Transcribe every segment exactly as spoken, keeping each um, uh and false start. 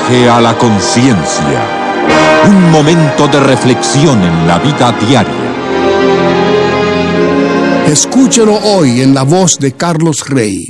Viaje a la conciencia. Un momento de reflexión en la vida diaria. Escúchelo hoy en la voz de Carlos Rey.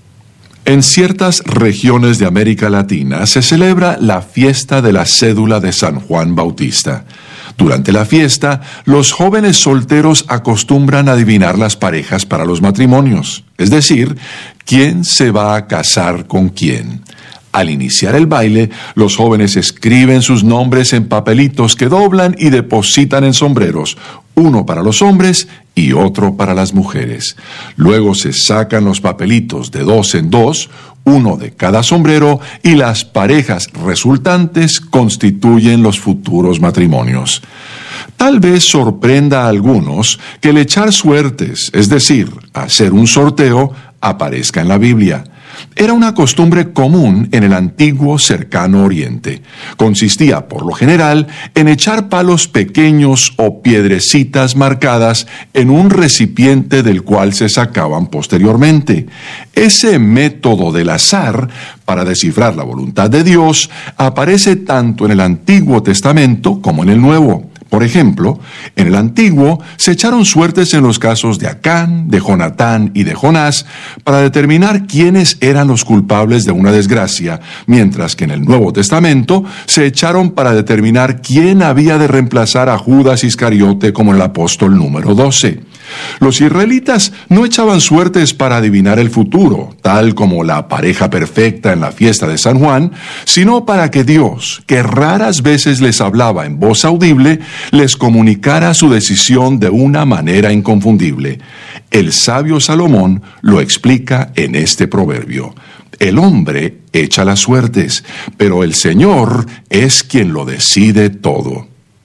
En ciertas regiones de América Latina se celebra la fiesta de la cédula de San Juan Bautista. Durante la fiesta, los jóvenes solteros acostumbran a adivinar las parejas para los matrimonios, es decir, quién se va a casar con quién. Al iniciar el baile, los jóvenes escriben sus nombres en papelitos que doblan y depositan en sombreros, uno para los hombres y otro para las mujeres. Luego se sacan los papelitos de dos en dos, uno de cada sombrero, y las parejas resultantes constituyen los futuros matrimonios. Tal vez sorprenda a algunos que el echar suertes, es decir, hacer un sorteo, aparezca en la Biblia. Era una costumbre común en el antiguo cercano Oriente. Consistía, por lo general, en echar palos pequeños o piedrecitas marcadas en un recipiente del cual se sacaban posteriormente. Ese método del azar, para descifrar la voluntad de Dios, aparece tanto en el Antiguo Testamento como en el Nuevo. Por ejemplo, en el Antiguo se echaron suertes en los casos de Acán, de Jonatán y de Jonás para determinar quiénes eran los culpables de una desgracia, mientras que en el Nuevo Testamento se echaron para determinar quién había de reemplazar a Judas Iscariote como el apóstol número doce. Los israelitas no echaban suertes para adivinar el futuro, tal como la pareja perfecta en la fiesta de San Juan, sino para que Dios, que raras veces les hablaba en voz audible, les comunicara su decisión de una manera inconfundible. El sabio Salomón lo explica en este proverbio: el hombre echa las suertes, pero el Señor es quien lo decide todo.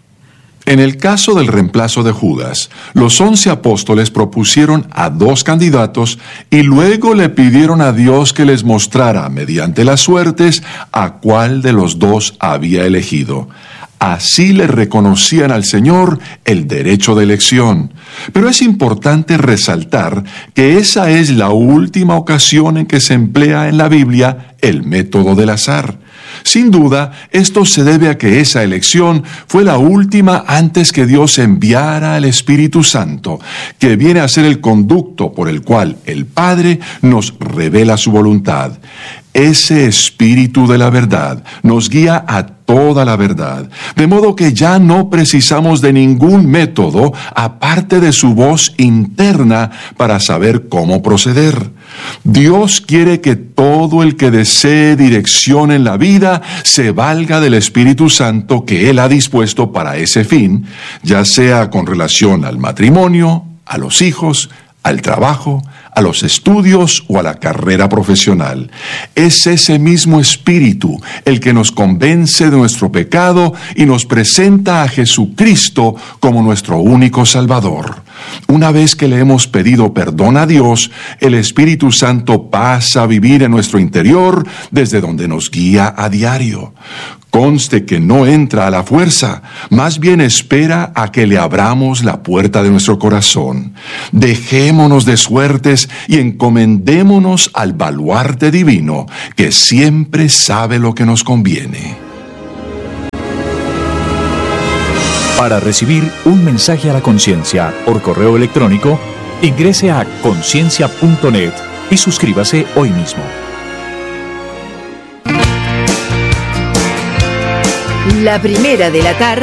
En el caso del reemplazo de Judas, los once apóstoles propusieron a dos candidatos y luego le pidieron a Dios que les mostrara, mediante las suertes, a cuál de los dos había elegido. Así le reconocían al Señor el derecho de elección. Pero es importante resaltar que esa es la última ocasión en que se emplea en la Biblia el método del azar. Sin duda, esto se debe a que esa elección fue la última antes que Dios enviara al Espíritu Santo, que viene a ser el conducto por el cual el Padre nos revela su voluntad. Ese Espíritu de la verdad nos guía a toda la verdad, de modo que ya no precisamos de ningún método aparte de su voz interna para saber cómo proceder. Dios quiere que todo el que desee dirección en la vida se valga del Espíritu Santo que Él ha dispuesto para ese fin, ya sea con relación al matrimonio, a los hijos, al trabajo, a los estudios o a la carrera profesional. Es ese mismo Espíritu el que nos convence de nuestro pecado y nos presenta a Jesucristo como nuestro único Salvador. Una vez que le hemos pedido perdón a Dios, el Espíritu Santo pasa a vivir en nuestro interior, desde donde nos guía a diario. Conste que no entra a la fuerza, más bien espera a que le abramos la puerta de nuestro corazón. Dejémonos de suertes y encomendémonos al baluarte divino, que siempre sabe lo que nos conviene. Para recibir un mensaje a la conciencia por correo electrónico, ingrese a conciencia punto net y suscríbase hoy mismo. La primera de la tarde.